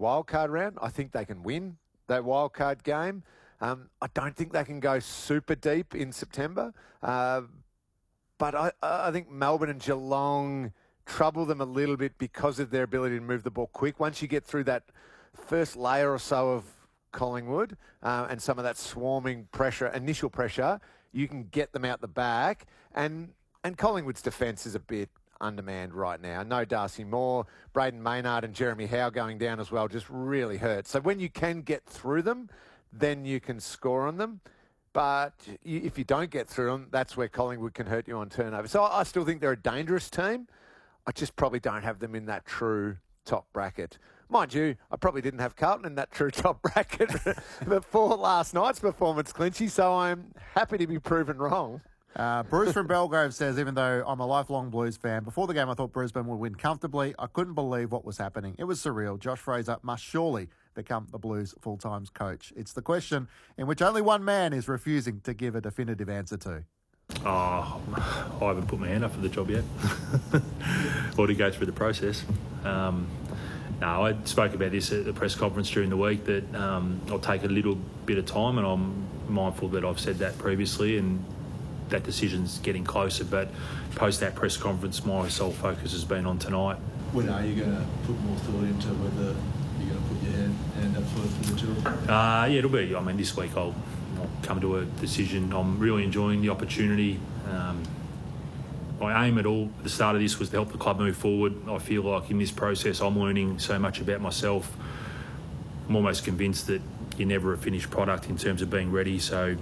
wildcard round. I think they can win that wildcard game. I don't think they can go super deep in September. But I think Melbourne and Geelong trouble them a little bit because of their ability to move the ball quick. Once you get through that first layer or so of Collingwood and some of that swarming pressure, initial pressure, you can get them out the back. And Collingwood's defence is a bit undermanned right now. No Darcy Moore, Braden Maynard and Jeremy Howe going down as well just really hurt. So when you can get through them, then you can score on them. But if you don't get through them, that's where Collingwood can hurt you on turnover. So I still think they're a dangerous team. I just probably don't have them in that true top bracket. Mind you, I probably didn't have Carlton in that true top bracket before last night's performance, Clinchy, so I'm happy to be proven wrong. Bruce from Belgrave says, even though I'm a lifelong Blues fan, before the game I thought Brisbane would win comfortably. I couldn't believe what was happening. It was surreal. Josh Fraser must surely become the Blues full-time coach. It's the question in which only one man is refusing to give a definitive answer to. Oh, I haven't put my hand up for the job yet. Or to go through the process. No, I spoke about this at the press conference during the week that I'll take a little bit of time, and I'm mindful that I've said that previously and that decision's getting closer. But post that press conference, my sole focus has been on tonight. When are you going to put more thought into whether you're going to put your hand up for the job? Yeah, it'll be. I mean, this week I'll come to a decision. I'm really enjoying the opportunity. My aim at the start of this was to help the club move forward. I feel like in this process I'm learning so much about myself. I'm almost convinced that you're never a finished product in terms of being ready. So,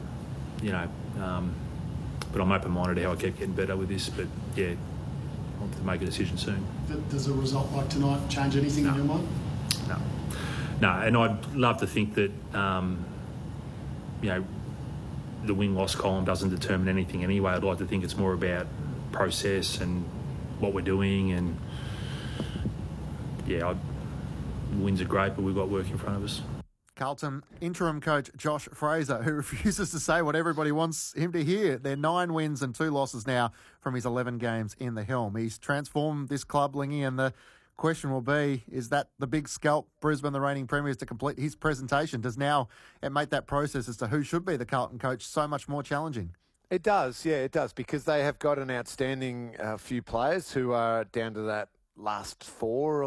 but I'm open-minded to how I keep getting better with this. But yeah, I'll have to make a decision soon. Does a result like tonight change anything in your mind? No, and I'd love to think that the win-loss column doesn't determine anything anyway. I'd like to think it's more about process and what we're doing, and wins are great, but we've got work in front of us. Carlton interim coach Josh Fraser, who refuses to say what everybody wants him to hear. They're 9 wins and 2 losses now from his 11 games in the helm. He's transformed this club, Lingy, and the question will be, is that the big scalp Brisbane, the reigning premiers, to complete his presentation? Does now it make that process as to who should be the Carlton coach so much more challenging? It does, yeah, it does, because they have got an outstanding few players who are down to that last 4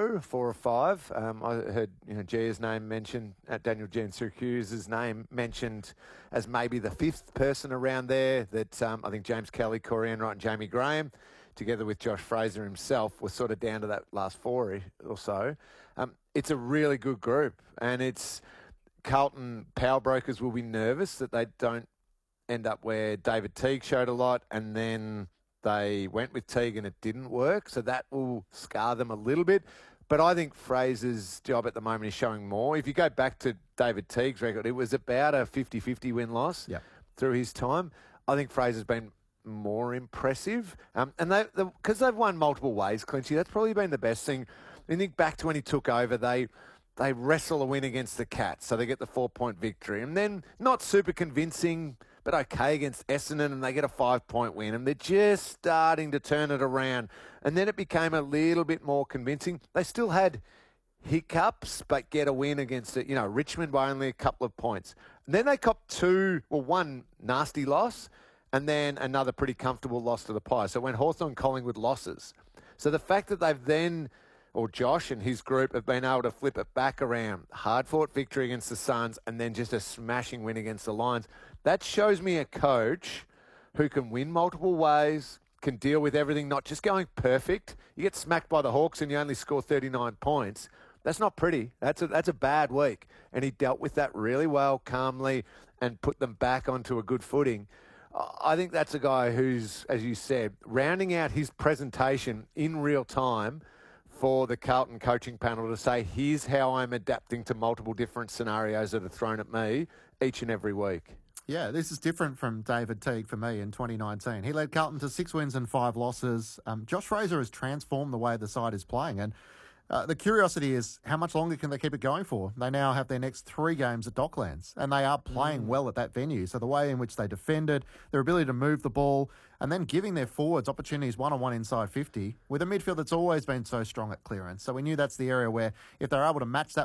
or 5. I heard Gia's name mentioned, Daniel Giansyracuse' name mentioned as maybe the 5th person around there. That I think James Kelly, Corey Enright and Jamie Graham, together with Josh Fraser himself, were sort of down to that last 4 or so. It's a really good group, and it's Carlton power brokers will be nervous that they don't end up where David Teague showed a lot, and then they went with Teague and it didn't work. So that will scar them a little bit. But I think Fraser's job at the moment is showing more. If you go back to David Teague's record, it was about a 50-50 win-loss through his time. I think Fraser's been more impressive. And because they've won multiple ways, Clinchy, that's probably been the best thing. I think back to when he took over, they wrestle a win against the Cats, so they get the 4-point victory. And then not super convincing, but okay against Essendon, and they get a 5-point win. And they're just starting to turn it around. And then it became a little bit more convincing. They still had hiccups, but get a win against it. Richmond by only a couple of points. And then they copped one nasty loss, and then another pretty comfortable loss to the Pies. So it went Hawthorn, Collingwood losses. So the fact that they've then, or Josh and his group, have been able to flip it back around, hard-fought victory against the Suns, and then just a smashing win against the Lions, that shows me a coach who can win multiple ways, can deal with everything, not just going perfect. You get smacked by the Hawks and you only score 39 points. That's not pretty. That's a bad week. And he dealt with that really well, calmly, and put them back onto a good footing. I think that's a guy who's, as you said, rounding out his presentation in real time for the Carlton coaching panel to say, here's how I'm adapting to multiple different scenarios that are thrown at me each and every week. Yeah, this is different from David Teague for me in 2019. He led Carlton to 6 wins and 5 losses. Josh Fraser has transformed the way the side is playing, and the curiosity is, how much longer can they keep it going for? They now have their next 3 games at Docklands, and they are playing well at that venue. So the way in which they defended, their ability to move the ball, and then giving their forwards opportunities one-on-one inside 50 with a midfield that's always been so strong at clearance. So we knew that's the area where if they're able to match that